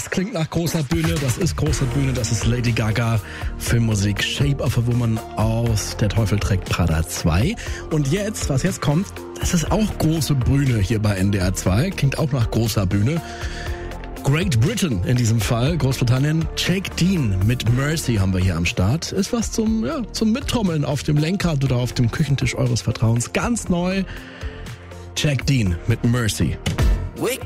Das klingt nach großer Bühne, das ist große Bühne, das ist Lady Gaga, Filmmusik, Shape of a Woman aus Der Teufel trägt Prada 2. Und jetzt, was jetzt kommt, das ist auch große Bühne hier bei NDR 2, klingt auch nach großer Bühne. Great Britain in diesem Fall, Großbritannien. Jake Dean mit Mercy haben wir hier am Start. Ist was zum Mittrommeln auf dem Lenkrad oder auf dem Küchentisch eures Vertrauens. Ganz neu, Jake Dean mit Mercy. Wake